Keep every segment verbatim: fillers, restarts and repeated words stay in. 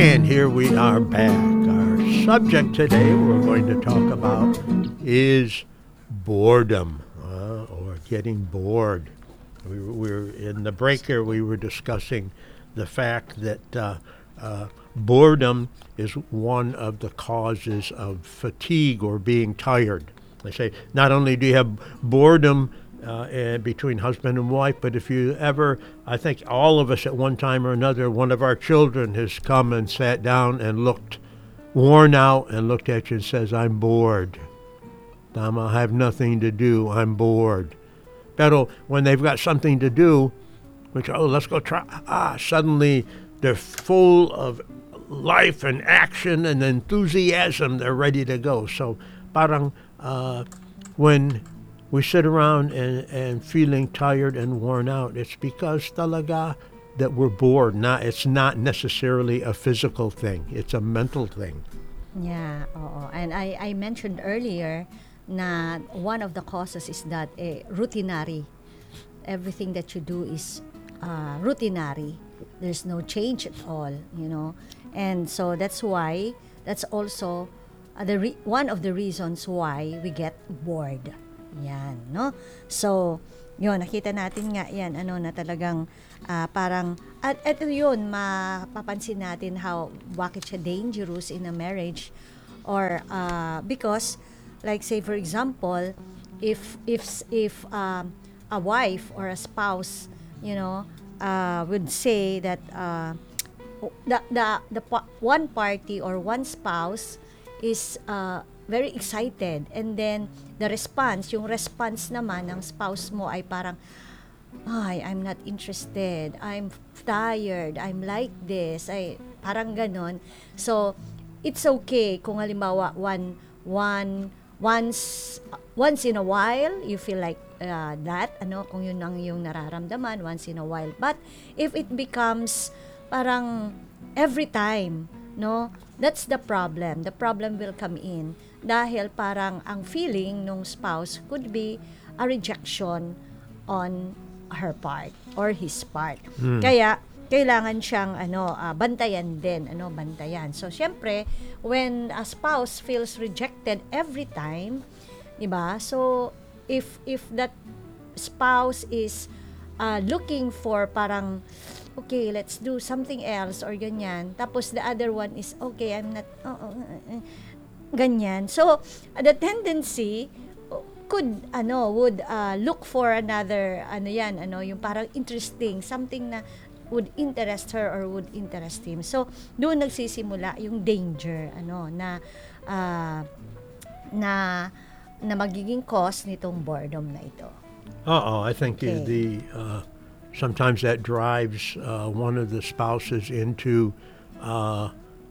And here we are back. Our subject today we're going to talk about is boredom uh, or getting bored. We were, we were in the break here, we were discussing the fact that uh, uh, boredom is one of the causes of fatigue or being tired. They say not only do you have boredom Uh, and between husband and wife, but if you ever, I think all of us at one time or another, one of our children has come and sat down and looked worn out and looked at you and says, I'm bored. Tama, I have nothing to do. I'm bored. Pero when they've got something to do, which, oh, let's go try, ah, suddenly they're full of life and action and enthusiasm. They're ready to go. So parang uh, when we sit around and, and feeling tired and worn out, it's because talaga that we're bored. Not, it's not necessarily a physical thing. It's a mental thing. Yeah, oo. And I, I mentioned earlier na one of the causes is that eh, routinary. Everything that you do is uh, routinary. There's no change at all, you know. And so that's why, that's also uh, the re- one of the reasons why we get bored. Yan, no? So, yun, nakita natin nga yan, ano, na talagang uh, parang, at ito yun, mapapansin natin how, bakit siya dangerous in a marriage, or, uh, because, like say for example, if, if, if um, a wife or a spouse, you know, uh, would say that uh, the, the, the one party or one spouse is, uh, very excited, and then the response, yung response naman ng spouse mo ay parang, ay, I'm not interested, I'm tired, I'm like this, ay, parang ganon. So, it's okay kung halimbawa one, one, once, once in a while, you feel like uh, that, ano, kung yun ang yung nararamdaman, once in a while. But, if it becomes parang every time, no, that's the problem. The problem will come in dahil parang ang feeling nung spouse could be a rejection on her part or his part. Mm. Kaya kailangan siyang ano uh, bantayan din, ano bantayan. So syempre, when a spouse feels rejected every time, 'di ba? So if if that spouse is uh, looking for parang okay, let's do something else or ganyan. Tapos the other one is okay, I'm not oh, oh, uh, ganyan. So the tendency could ano would uh, look for another ano yan, ano yung parang interesting, something na would interest her or would interest him. So doon nagsisimula yung danger ano na uh, na na magiging cause nitong boredom na ito. Uh-oh, I think okay. the uh sometimes that drives uh, one of the spouses into uh,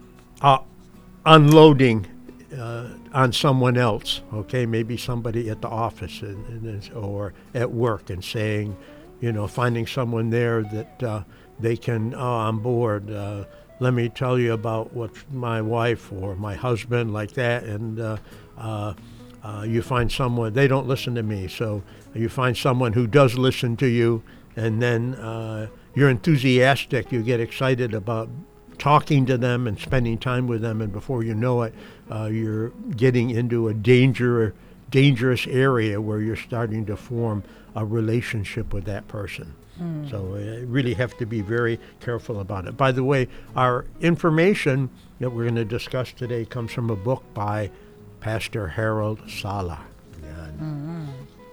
uh, unloading uh, on someone else, okay? Maybe somebody at the office and, and, or at work, and saying, you know, finding someone there that uh, they can, oh, I'm bored. Uh, let me tell you about what my wife or my husband, like that, and uh, uh, uh, you find someone, they don't listen to me, so you find someone who does listen to you, and then uh, you're enthusiastic, you get excited about talking to them and spending time with them, and before you know it, uh, you're getting into a danger, dangerous area where you're starting to form a relationship with that person. Mm. So uh, really have to be very careful about it. By the way, our information that we're going to discuss today comes from a book by Pastor Harold Sala. Mm-hmm.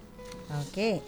Okay.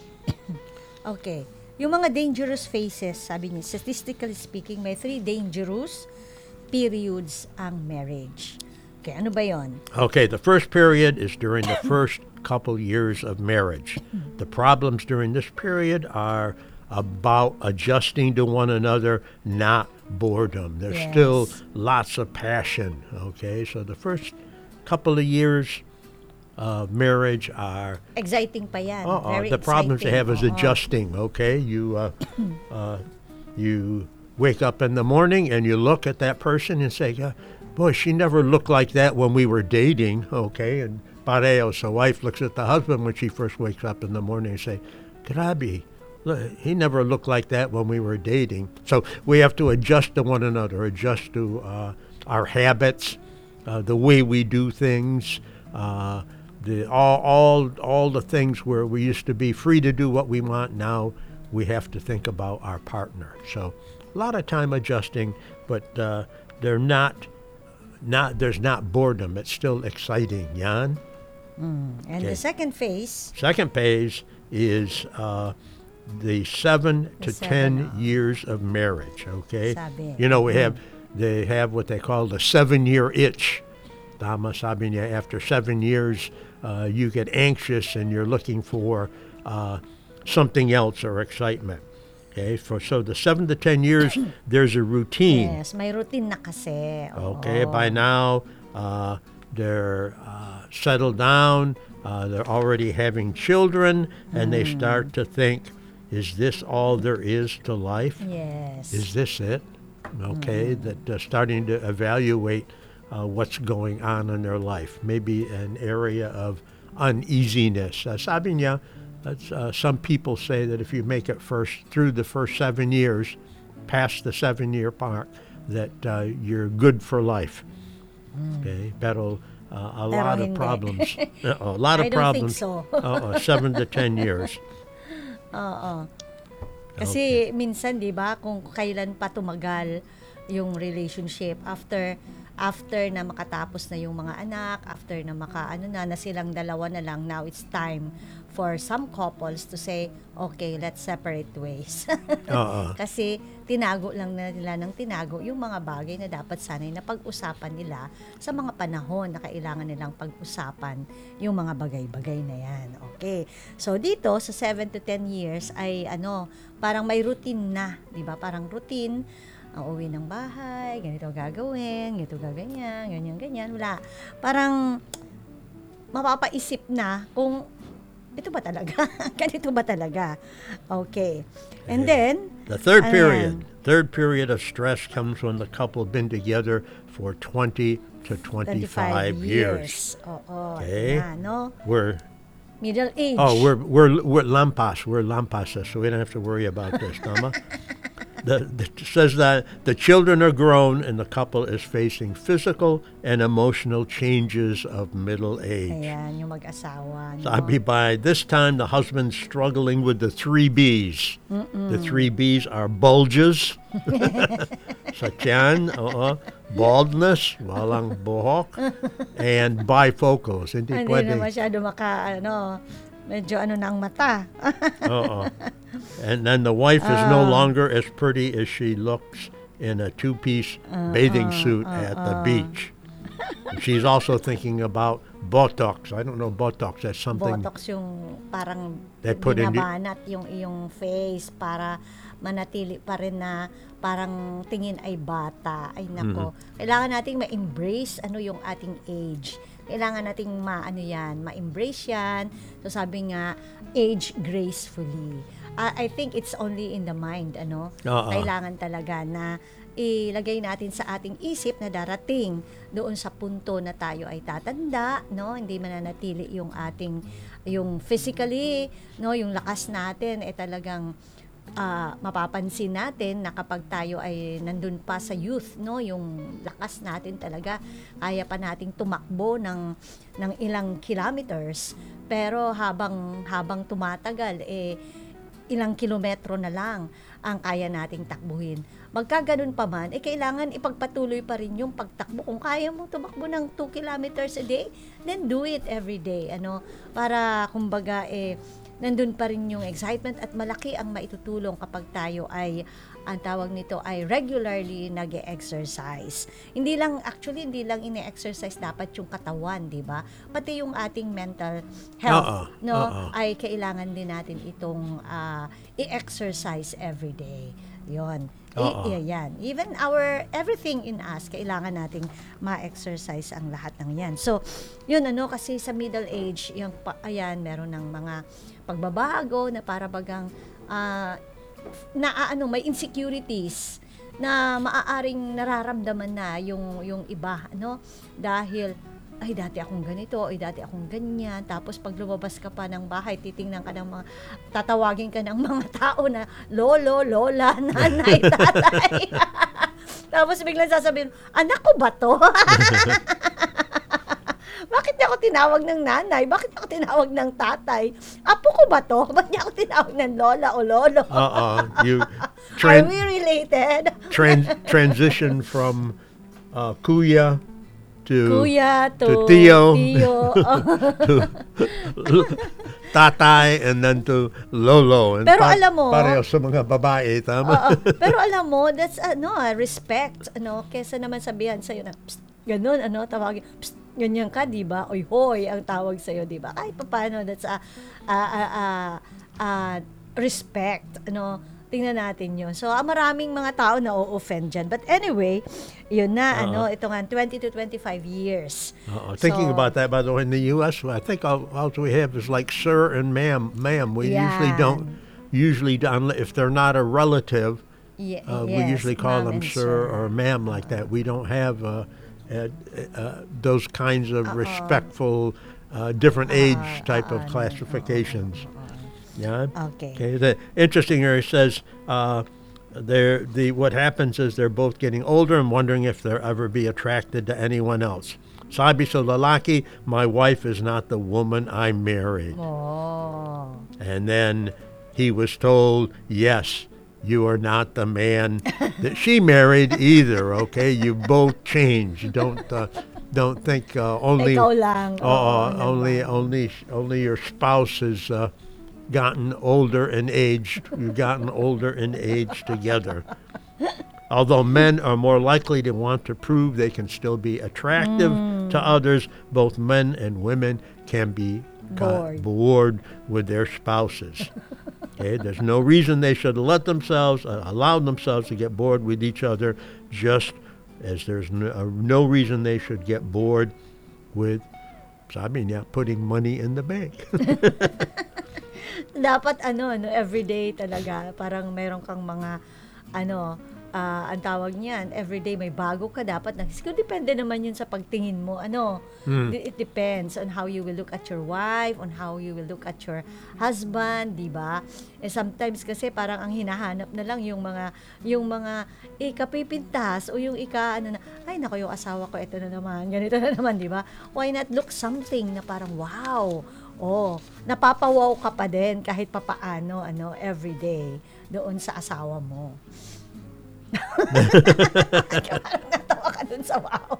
Okay. Yung mga dangerous phases, sabi niya, statistically speaking, may three dangerous periods ang marriage. Okay, ano ba yon? Okay, the first period is during the first couple years of marriage. The problems during this period are about adjusting to one another, not boredom. There's yes. still lots of passion, okay? So the first couple of years of marriage are... Exciting pa yan. Uh-uh, Very the problems exciting. they have is uh-uh. adjusting, okay? You, uh, uh, you wake up in the morning and you look at that person and say, boy, she never looked like that when we were dating, okay? And pareho, so wife looks at the husband when she first wakes up in the morning and say, grabe, "Look, he never looked like that when we were dating." So we have to adjust to one another, adjust to uh, our habits, uh, the way we do things, uh, the all, all all the things where we used to be free to do what we want. Now we have to think about our partner. So a lot of time adjusting, but uh, they're not not there's not boredom. It's still exciting, Jan. And Okay. the second phase, Second phase is uh, the seven The to seven, ten oh. years of marriage. Okay, Sabi. you know we have they have what they call the seven-year itch. Tama, sabi niya, after seven years, uh, you get anxious and you're looking for uh, something else or excitement. Okay, for so the seven to ten years, there's a routine. yes, may routine na kasi. Okay, Oo. by now uh, they're uh, settled down. Uh, they're already having children, and they start to think, "Is this all there is to life? Yes. Is this it?" Okay, that uh, starting to evaluate uh, what's going on in their life. Maybe an area of uneasiness. Uh, sabi niya, that's, uh, some people say that if you make it first through the first seven years, past the seven-year mark, that uh, you're good for life. Okay, pero uh, a Pero lot of hindi. problems. Uh, a lot of I don't think problems. so. uh, seven to ten years. Oo. Kasi minsan, 'di ba, kung kailan pa tumagal yung relationship after after na makatapos na yung mga anak, after na makaano na na silang dalawa na lang, now it's time for some couples to say, okay, let's separate ways. Oo. Kasi tinago lang na nila ng tinago yung mga bagay na dapat sanay na pag-usapan nila sa mga panahon na kailangan nilang pag-usapan yung mga bagay-bagay na yan. Okay. So dito sa seven to ten years ay ano, parang may routine na, 'di ba? Parang routine, ang uwi ng bahay, ganito gagawin, ganito gaganyan, ganyan ganyan, wala. Parang mapapaisip na kung ito ba talaga? Ganito ba talaga? Okay. And then, The third ayan. period, third period of stress comes when the couple have been together for twenty to twenty-five years. Oo. Okay. Ayan, no? We're Middle age. oh we're we're we're lampas, we're lampasas, so we don't have to worry about this, Tama. The, the says that the children are grown and the couple is facing physical and emotional changes of middle age. Ayan, yung mag-asawa. No? Sabi by this time, the husband's struggling with the three B's. The three B's are bulges, sa tiyan, oo, baldness, walang buhok, and bifocals. Hindi Hindi pwede. na masyado maka, ano, medyo ano na ang mata. Oo. And then the wife is no longer as pretty as she looks in a two-piece bathing suit at the beach. She's also thinking about Botox. I don't know Botox. That's something. Botox yung parang They put in the- binabanat yung iyong face para manatili pa rin na parang tingin ay bata. Ay nako. Kailangan nating ma-embrace ano yung ating age. Kailangan nating ma-ano yan, ma-embrace yan. So sabi nga, age gracefully. Uh, I think it's only in the mind, ano? Oo. Kailangan talaga na ilagay natin sa ating isip na darating doon sa punto na tayo ay tatanda, no? Hindi mananatili yung ating yung physically, no, yung lakas natin ay talagang ah, mapapansin natin na kapag tayo ay nandun pa sa youth, no, yung lakas natin talaga kaya pa nating tumakbo ng ng ilang kilometers, pero habang habang tumatagal eh ilang kilometro na lang ang kaya nating takbuhin. Magkaganon pa man, eh kailangan ipagpatuloy pa rin yung pagtakbo. Kung kaya mo tumakbo ng two kilometers a day, then do it every day. Ano, para kumbaga eh nandun pa rin yung excitement at malaki ang maitutulong kapag tayo ay, ang tawag nito ay regularly nag-exercise. Hindi lang, actually, hindi lang ine-exercise dapat yung katawan, di ba? Pati yung ating mental health, Oo, no? oo. Ay kailangan din natin itong ah, i-exercise every day. Yon. Oo. I- yan. Even our, everything in us, kailangan nating ma-exercise ang lahat ng yan. So, yun ano, kasi sa middle age, yung, pa, ayan, meron ng mga pagbabago na para bagang, ah, na ah, ano, may insecurities na maaaring nararamdaman na yung, yung iba, ano, dahil ay dati akong ganito, ay dati akong ganyan. Tapos pag lumabas ka pa ng bahay, titingnan ka ng mga, tatawagin ka ng mga tao na lolo, lola, nanay, tatay. Tapos biglang sasabihin, anak ko ba to? Bakit niya ako tinawag ng nanay? Bakit niya ako tinawag ng tatay? Apo ko ba to? Bakit niya ako tinawag ng lola o lolo? Uh-uh. You Are tran- we related? trans- transition from uh, kuya to Kuya to, to Tio. Tio. to tatay and then to lolo. And Pero alam mo- pareho sa mga babae, tama? Oo. Pero alam mo, that's ano, ah, respect, ano, kesa naman sabihan sa'yo na, psst, ganun, ano, tawagin, psst, ganyan ka, di ba? Oy, hoy, ang tawag sa'yo, di ba? Kahit pa paano, that's a, a, a, a, a respect, ano, tingnan natin yun. So, ah, maraming mga tao na o-offend dyan. But anyway, yun na, Oo. ano, ito nga, twenty to twenty-five years. Uh, thinking So- about that, by the way, in the U S, I think all, all we have is like sir and ma'am. Ma'am, we usually Yan. don't. Usually, don't, if they're not a relative, Ye- uh, we yes, usually call ma'am them and sir or ma'am like that. We don't have uh, uh, uh, those kinds of respectful, uh, different age Ah, type ah, of no, classifications. Yeah. Okay. Okay. The interesting here it says uh, they're the what happens is they're both getting older and wondering if they'll ever be attracted to anyone else. Sabi sa lalaki, my wife is not the woman I married. Oh. And then he was told, yes, you are not the man that she married either. Okay, you both changed. Don't uh, don't think uh, only Ikaw lang. Oo, Oo, only naman. only only your spouse has uh, gotten older and aged. You've gotten older and aged together. Although men are more likely to want to prove they can still be attractive to others, both men and women can be got Bored. bored with their spouses. Okay, there's no reason they should let themselves uh, allow themselves to get bored with each other, just as there's no, uh, no reason they should get bored with, sabi niya, putting money in the bank. Dapat ano, ano, everyday talaga, parang meron kang mga, ano, ah, ang tawag niyan, everyday may bago ka dapat. Siguro depende naman yun sa pagtingin mo. Ano, Hmm. it depends on how you will look at your wife, on how you will look at your husband, di ba? Eh, sometimes kasi parang ang hinahanap na lang yung mga, yung mga ikapipintas o yung ika, ano na, ay nako yung asawa ko, ito na naman, ganito na naman, di ba? Why not look something na parang, wow, oh, napapawaw ka pa din kahit papaano, ano, everyday doon sa asawa mo. Parang natawa ka dun sa wow.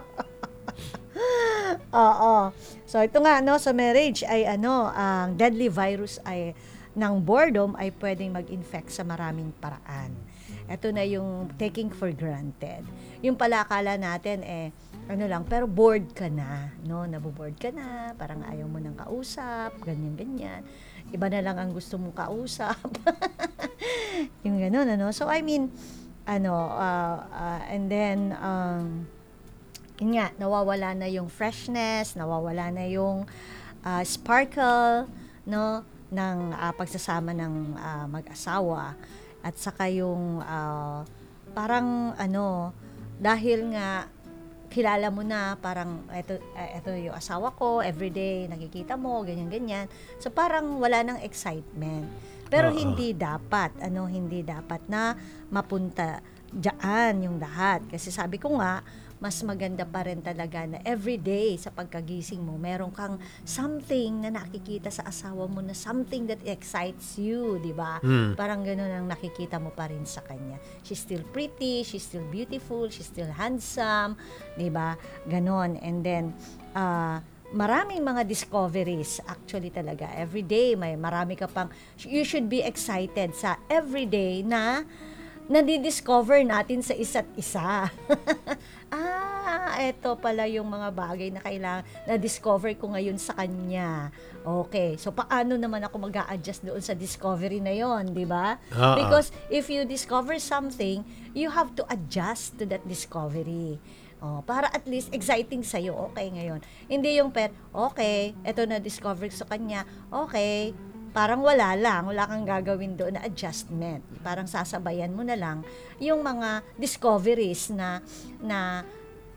Oo. So ito nga no, sa marriage ay ano, ang deadly virus ay ng boredom ay pwedeng mag-infect sa maraming paraan. Ito na yung taking for granted. Yung pala akala natin eh ano lang, pero bored ka na, no? Nabobored ka na, parang ayaw mo nang kausap, ganyan ganyan. Iba na lang ang gusto mong kausap. Yung ganun ano. So I mean, ano, uh, uh, and then um yun nga, nawawala na yung freshness, nawawala na yung uh, sparkle, no, ng uh, pagsasama ng uh, mag-asawa. At saka yung uh, parang ano, dahil nga kilala mo na, parang eto, eto yung asawa ko, everyday nakikita mo, ganyan-ganyan. So parang wala ng excitement. Pero Oo. hindi dapat, ano, hindi dapat na mapunta diyan yung lahat. Kasi sabi ko nga, mas maganda pa rin talaga na everyday sa pagkagising mo, meron kang something na nakikita sa asawa mo na something that excites you, di ba? Hmm. Parang gano'n ang nakikita mo pa rin sa kanya. She's still pretty, she's still beautiful, she's still handsome, di ba? Ganon. And then, uh, maraming mga discoveries actually talaga. Everyday, may marami ka pang, you should be excited sa everyday na nadidiscover natin sa isa't isa. Ah, eto pala yung mga bagay na kailangan, na-discover ko ngayon sa kanya. Okay, so paano naman ako mag-a-adjust doon sa discovery na yon, di ba? Oo. Because if you discover something, you have to adjust to that discovery. Oh, para at least exciting sa'yo, okay ngayon. Hindi yung pet, okay, eto na-discover sa kanya, okay, parang wala lang, wala kang gagawin doon na adjustment. Parang sasabayan mo na lang yung mga discoveries na na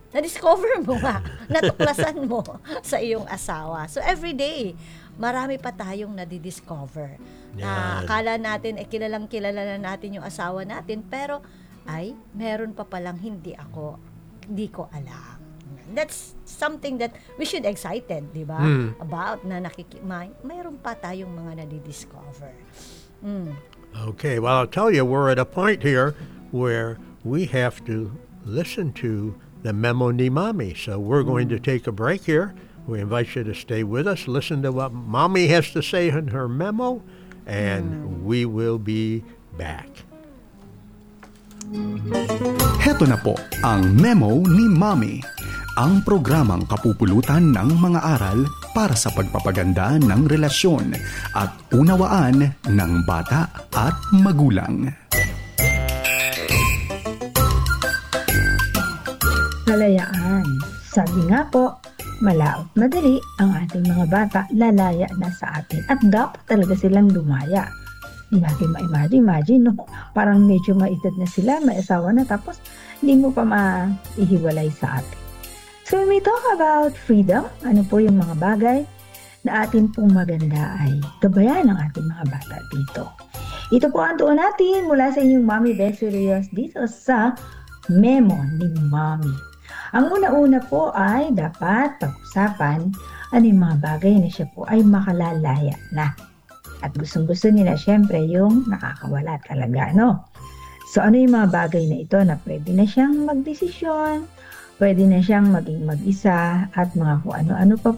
Na-discover mo nga, natuklasan mo sa iyong asawa. So every day, marami pa tayong nadidiscover. Na Yan. akala natin, eh, kilalang kilala na natin yung asawa natin, pero ay, meron pa palang hindi ako, hindi ko alam. That's something that we should excited, di ba? Mm. About na nakiki may, mayroon pa tayong mga nadidiscover. Mm. Okay, well, I'll tell you, we're at a point here where we have to listen to the memo ni Mommy. So we're going to take a break here. We invite you to stay with us, listen to what Mommy has to say in her memo, and we will be back. Heto na po ang memo ni Mommy, ang programang kapupulutan ng mga aral para sa pagpapaganda ng relasyon at unawaan ng bata at magulang. Kalayaan. Sabi nga po, malaot madali ang ating mga bata lalaya na sa atin at dapat talaga silang lumaya. Hindi natin ma-imagine, imagine, no? Parang medyo maedad na sila, may asawa na, tapos hindi mo pa maihiwalay sa atin. So when we talk about freedom, ano po yung mga bagay na atin pong maganda ay gabayan ng ating mga bata dito. Ito po ang tuon natin mula sa inyong Mommy Bessie Rios dito sa Memo ni Mommy. Ang una-una po ay dapat pag-usapan ano yung mga bagay na siya po ay makalalaya na. At gustong-gusto nila syempre yung nakakawala talaga, no? So ano yung mga bagay na ito na pwede na siyang magdesisyon, pwede na siyang maging mag-isa at mga kung ano-ano pa